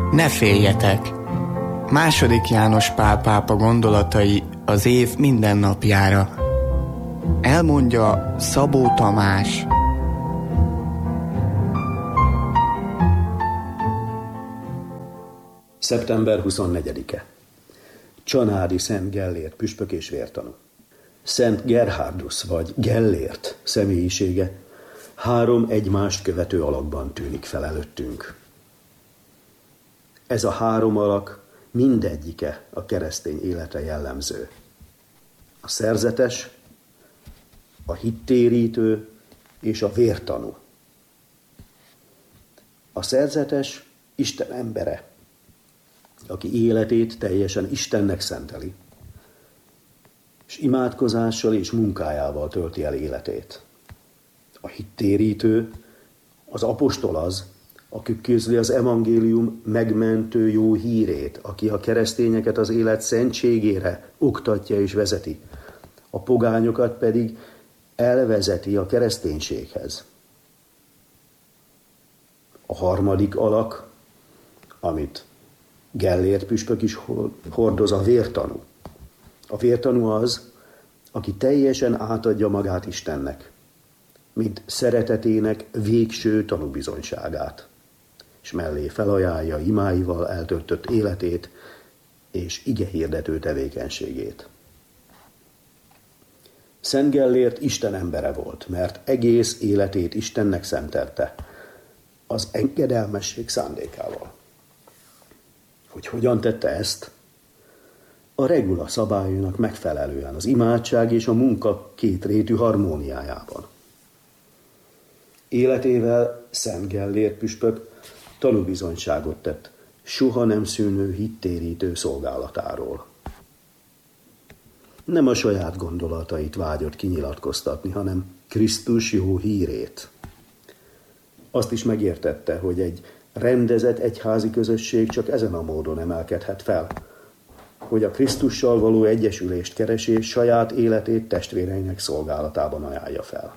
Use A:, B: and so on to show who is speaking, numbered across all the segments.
A: Ne féljetek! II. János Pál pápa gondolatai az év minden napjára. Elmondja Szabó Tamás.
B: Szeptember 24-e. Csanádi Szent Gellért püspök és vértanú. Szent Gerhardus vagy Gellért személyisége 3 egymást követő alakban tűnik fel előttünk. Ez a 3 alak mindegyike a keresztény életre jellemző. A szerzetes, a hittérítő és a vértanú. A szerzetes Isten embere, aki életét teljesen Istennek szenteli, és imádkozással és munkájával tölti el életét. A hittérítő, az apostol az, aki közli az evangélium megmentő jó hírét, aki a keresztényeket az élet szentségére oktatja és vezeti, a pogányokat pedig elvezeti a kereszténységhez. A harmadik alak, amit Gellért püspök is hordoz, a vértanú. A vértanú az, aki teljesen átadja magát Istennek, mint szeretetének végső tanúbizonyságát, és mellé felajánlja imáival eltöltött életét és igehirdető tevékenységét. Szent Gellért Isten embere volt, mert egész életét Istennek szentelte, az engedelmesség szándékával. Hogy hogyan tette ezt? A regula szabályainak megfelelően, az imádság és a munka kétrétű harmóniájában. Életével Szent Gellért püspök tanúbizonyságot tett soha nem szűnő hittérítő szolgálatáról. Nem a saját gondolatait vágyott kinyilatkoztatni, hanem Krisztus jó hírét. Azt is megértette, hogy egy rendezett egyházi közösség csak ezen a módon emelkedhet fel, hogy a Krisztussal való egyesülést keresi és saját életét testvéreinek szolgálatában ajánlja fel.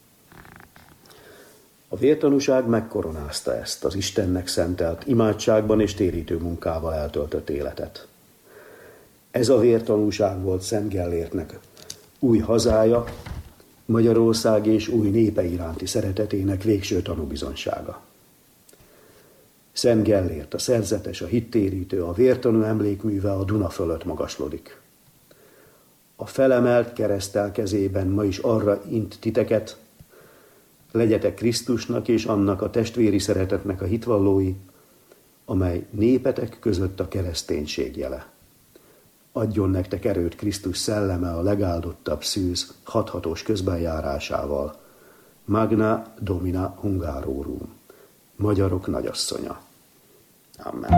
B: A vértanúság megkoronázta ezt az Istennek szentelt imádságban és térítő munkával eltöltött életet. Ez a vértanúság volt Szent Gellértnek új hazája, Magyarország és új népe iránti szeretetének végső tanúbizonysága. Szent Gellért, a szerzetes, a hittérítő, a vértanú emlékműve a Duna fölött magaslodik. A felemelt kereszttel kezében ma is arra int titeket, legyetek Krisztusnak és annak a testvéri szeretetnek a hitvallói, amely népetek között a kereszténység jele. Adjon nektek erőt Krisztus szelleme a legáldottabb szűz hathatós közbenjárásával. Magna Domina Hungarorum. Magyarok nagyasszonya. Amen.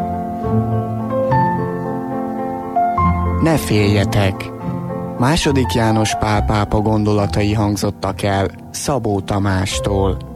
A: Ne féljetek! II. János Pál pápa gondolatai hangzottak el Szabó Tamástól.